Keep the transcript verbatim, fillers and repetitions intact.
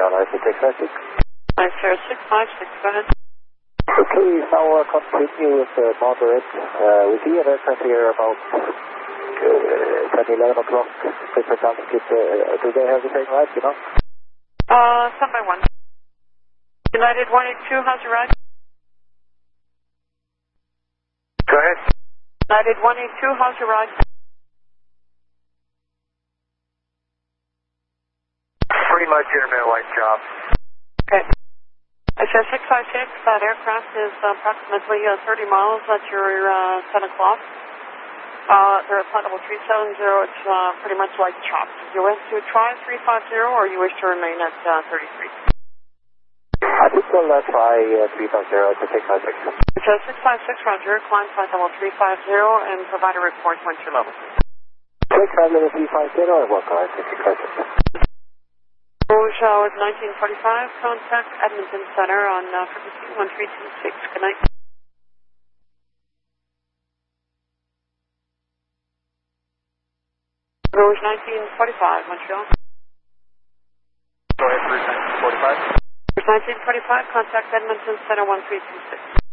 Montreal, I C six five six. nine zero six five six, go ahead. Okay, now uh, continue with uh, moderate. Uh, we see an aircraft here about uh, ten, eleven o'clock. Different altitude. Uh, do they have the same ride, you know? Uh, some by one. United one eight two, how's your ride? Go ahead. United one eight two, how's your ride? Pretty much intermittent white job. Okay. I said six five six, that aircraft is approximately uh, thirty miles at your uh, ten o'clock. Uh, they're at flight level three seven zero, it's uh, pretty much like chopped. Do you wish to try three five zero or you wish to remain at uh, thirty-three? I think we'll uh, try uh, three five zero to six five six. It says six five six, Roger, climb flight level three five zero and provide a report once you're level. six five zero three five zero and welcome on six five six. Rouge uh, with nineteen forty-five, contact Edmonton Center on uh, frequency one three two six, good night. Rouge nineteen forty-five, Montreal. Go ahead, Rouge nineteen forty-five. Rouge nineteen forty-five, contact Edmonton Center one three two six.